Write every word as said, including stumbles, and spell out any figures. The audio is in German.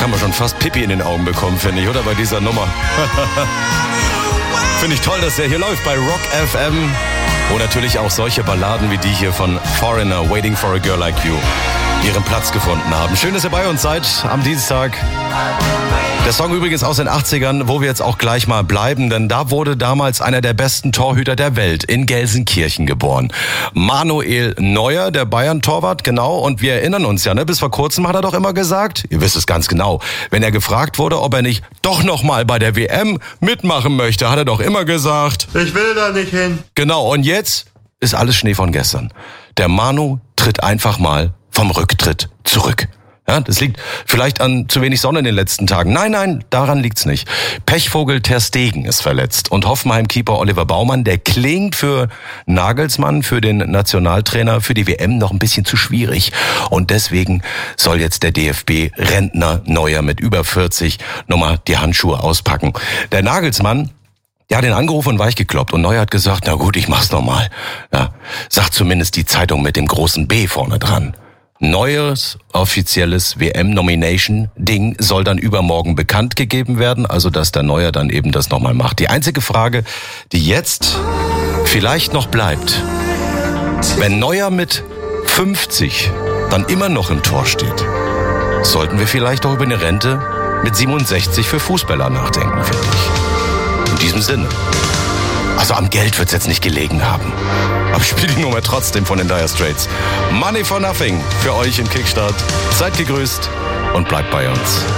kann man schon fast Pipi in den Augen bekommen, finde ich, oder? Bei dieser Nummer. Finde ich toll, dass der hier läuft bei Rock F M. Wo natürlich auch solche Balladen wie die hier von Foreigner, Waiting for a Girl Like You, ihren Platz gefunden haben. Schön, dass ihr bei uns seid am Dienstag. Der Song übrigens aus den achtzigern, wo wir jetzt auch gleich mal bleiben, denn da wurde damals einer der besten Torhüter der Welt in Gelsenkirchen geboren. Manuel Neuer, der Bayern-Torwart, genau. Und wir erinnern uns ja, ne, bis vor kurzem hat er doch immer gesagt, ihr wisst es ganz genau, wenn er gefragt wurde, ob er nicht doch noch mal bei der W M mitmachen möchte, hat er doch immer gesagt, ich will da nicht hin. Genau, und jetzt ist alles Schnee von gestern. Der Manu tritt einfach mal vom Rücktritt zurück. Ja, das liegt vielleicht an zu wenig Sonne in den letzten Tagen. Nein, nein, daran liegt's nicht. Pechvogel Ter Stegen ist verletzt und Hoffenheim-Keeper Oliver Baumann, der klingt für Nagelsmann, für den Nationaltrainer, für die W M noch ein bisschen zu schwierig. Und deswegen soll jetzt der D F B-Rentner Neuer mit über vierzig nochmal die Handschuhe auspacken. Der Nagelsmann, der hat ihn angerufen und weich gekloppt und Neuer hat gesagt, na gut, ich mach's nochmal. Ja, sagt zumindest die Zeitung mit dem großen B vorne dran. Neues offizielles W M-Nomination-Ding soll dann übermorgen bekannt gegeben werden, also dass der Neuer dann eben das nochmal macht. Die einzige Frage, die jetzt vielleicht noch bleibt, wenn Neuer mit fünfzig dann immer noch im Tor steht, sollten wir vielleicht auch über eine Rente mit siebenundsechzig für Fußballer nachdenken, finde ich. In diesem Sinne. Also am Geld wird's jetzt nicht gelegen haben. Aber ich spiele die Nummer trotzdem von den Dire Straits. Money for Nothing für euch im Kickstart. Seid gegrüßt und bleibt bei uns.